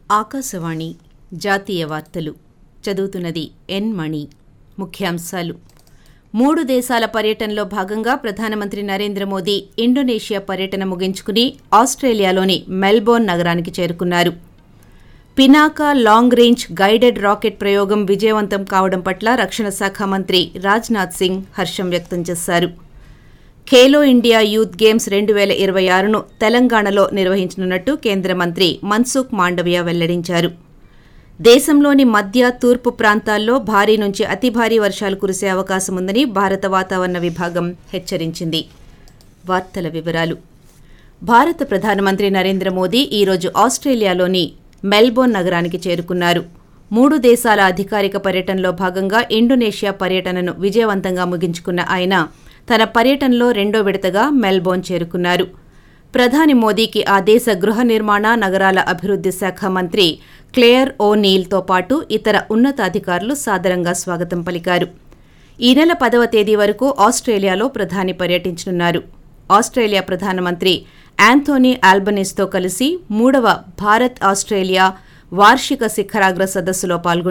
ఆకాశవాణి జాతీయ వార్తలు చదువుతున్నది ఎన్ మణి. ముఖ్యాంశాలు: 3 దేశాల పర్యటనలో భాగంగా ప్రధానమంత్రి నరేంద్ర మోదీ ఇండోనేషియా పర్యటన ముగించుకుని ఆస్ట్రేలియాలోని మెల్బోర్న్ నగరానికి చేరుకున్నారు. Pinaka long range guided rocket ప్రయోగం విజయవంతం కావడం పట్ల రక్షణ శాఖ మంత్రి రాజ్నాథ్ సింగ్ హర్షం వ్యక్తం చేశారు. ఖేలో ఇండియా యూత్ గేమ్స్ 2026ను తెలంగాణలో నిర్వహించనున్నట్టు కేంద్ర మంత్రి మన్సుఖ్ మాండవీయ వెల్లడించారు. దేశంలోని మధ్య, తూర్పు ప్రాంతాల్లో భారీ నుంచి అతి భారీ వర్షాలు కురిసే అవకాశముందని భారత వాతావరణ విభాగం హెచ్చరించింది. వార్తల వివరాలు: భారత ప్రధానమంత్రి నరేంద్ర మోదీ ఈరోజు ఆస్ట్రేలియాలోని మెల్బోర్న్ నగరానికి చేరుకున్నారు. 3 దేశాల అధికారిక పర్యటనలో భాగంగా ఇండోనేషియా పర్యటనను విజయవంతంగా ముగించుకున్న ఆయన తన పర్యటనలో 2వ విడతగా మెల్బోర్న్ చేరుకున్నారు. ప్రధాని మోదీకి ఆ దేశ గృహ నిర్మాణ, నగరాల అభివృద్ధి శాఖ మంత్రి క్లేర్ ఓ నీల్తో పాటు ఇతర ఉన్నతాధికారులు సాదరంగా స్వాగతం పలికారు. ఈ నెల 10వ తేదీ వరకు ఆస్ట్రేలియాలో ప్రధాని పర్యటించనున్నారు. ఆస్ట్రేలియా ప్రధానమంత్రి యాంథోనీ ఆల్బనీస్తో కలిసి 3వ భారత్ ఆస్ట్రేలియా వార్షిక శిఖరాగ్ర సదస్సులో పాల్గొంటారు.